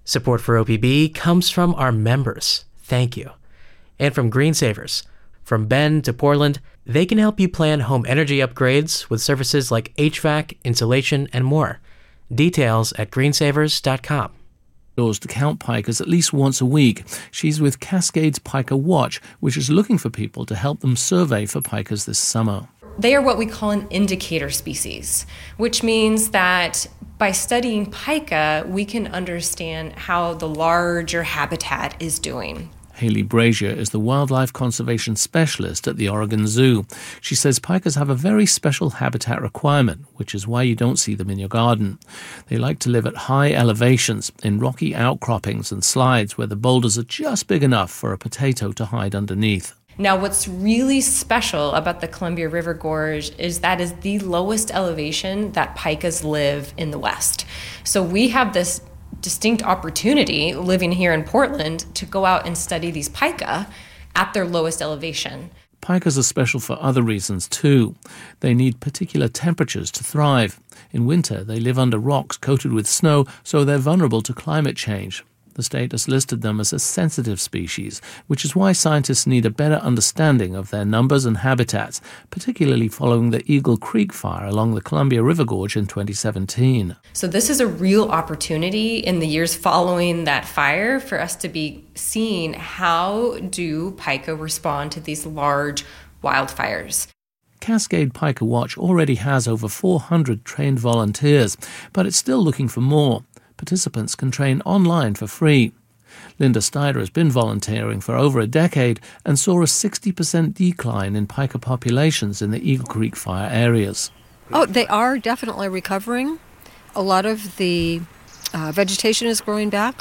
Support for OPB comes from our members. Thank you. And from Green Savers. From Bend to Portland, they can help you plan home energy upgrades with services like HVAC, insulation, and more. Details at greensavers.com. To count pikers at least once a week. She's with Cascades Pika Watch, which is looking for people to help them survey for pikers this summer. They are what we call an indicator species, which means that by studying pika, we can understand how the larger habitat is doing. Hayley Brazier is the wildlife conservation specialist at the Oregon Zoo. She says pikas have a very special habitat requirement, which is why you don't see them in your garden. They like to live at high elevations, in rocky outcroppings and slides where the boulders are just big enough for a potato to hide underneath. Now, what's really special about the Columbia River Gorge is that is the lowest elevation that pikas live in the West. So we have this distinct opportunity living here in Portland to go out and study these pika at their lowest elevation. Pikas are special for other reasons too. They need particular temperatures to thrive. In winter, they live under rocks coated with snow, so they're vulnerable to climate change. The state has listed them as a sensitive species, which is why scientists need a better understanding of their numbers and habitats, particularly following the Eagle Creek fire along the Columbia River Gorge in 2017. So this is a real opportunity in the years following that fire for us to be seeing how do pika respond to these large wildfires. Cascade Pika Watch already has over 400 trained volunteers, but it's still looking for more. Participants can train online for free. Linda Snyder has been volunteering for over a decade and saw a 60% decline in pika populations in the Eagle Creek fire areas. Oh, they are definitely recovering. A lot of the vegetation is growing back,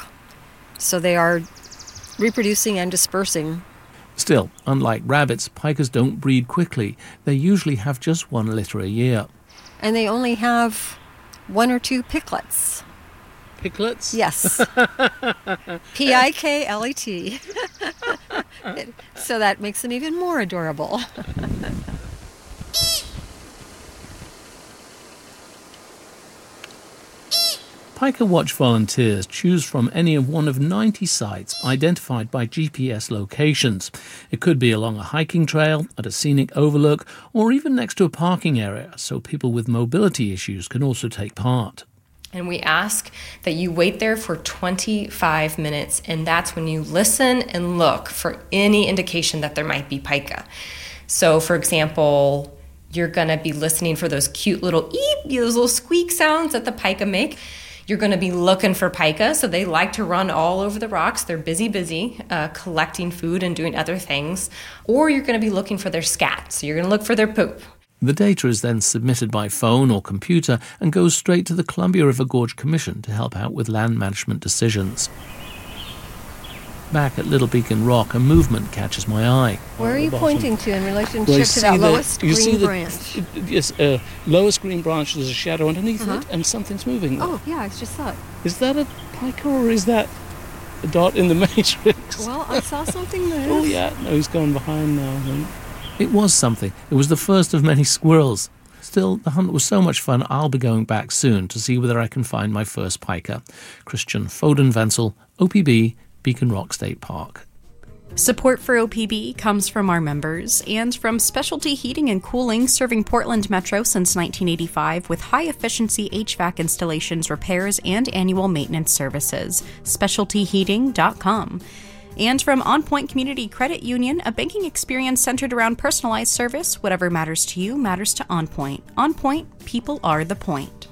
so they are reproducing and dispersing. Still, unlike rabbits, pikas don't breed quickly. They usually have just one litter a year. And they only have 1 or 2 picklets. Picklets? Yes. P-I-K-L-E-T. So that makes them even more adorable. Pika Watch volunteers choose from any of one of 90 sites identified by GPS locations. It could be along a hiking trail, at a scenic overlook, or even next to a parking area, so people with mobility issues can also take part. And we ask that you wait there for 25 minutes, and that's when you listen and look for any indication that there might be pika. So, for example, you're going to be listening for those cute little eep, those little squeak sounds that the pika make. You're going to be looking for pika, so they like to run all over the rocks. They're busy, collecting food and doing other things. Or you're going to be looking for their scat, so you're going to look for their poop. The data is then submitted by phone or computer and goes straight to the Columbia River Gorge Commission to help out with land management decisions. Back at Little Beacon Rock, a movement catches my eye. Where are you pointing to in relationship to that lowest green branch? Yes, lowest green branch, there's a shadow underneath it, and something's moving. Oh, yeah, I just saw it. Is that a pika or is that a dot in the matrix? Well, I saw something move. Oh, yeah, no, he's gone behind now, I think. It was something. It was the first of many squirrels. Still, the hunt was so much fun, I'll be going back soon to see whether I can find my first pika. Christian Foden-Wenzel, OPB, Beacon Rock State Park. Support for OPB comes from our members and from Specialty Heating and Cooling, serving Portland Metro since 1985 with high-efficiency HVAC installations, repairs, and annual maintenance services. SpecialtyHeating.com. And from On Point Community Credit Union, a banking experience centered around personalized service. Whatever matters to you matters to On Point. On Point, people are the point.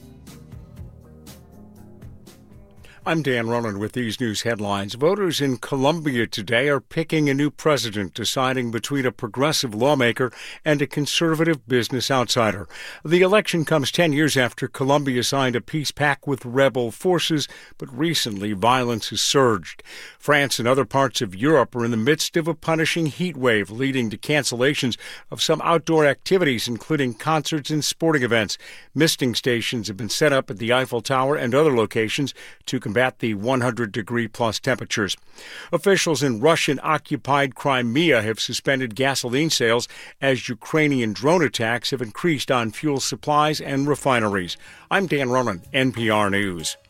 I'm Dan Ronan with these news headlines. Voters in Columbia today are picking a new president, deciding between a progressive lawmaker and a conservative business outsider. The election comes 10 years after Columbia signed a peace pact with rebel forces, but recently violence has surged. France and other parts of Europe are in the midst of a punishing heat wave, leading to cancellations of some outdoor activities, including concerts and sporting events. Misting stations have been set up at the Eiffel Tower and other locations to combat the 100-degree-plus temperatures. Officials in Russian-occupied Crimea have suspended gasoline sales as Ukrainian drone attacks have increased on fuel supplies and refineries. I'm Dan Ronan, NPR News.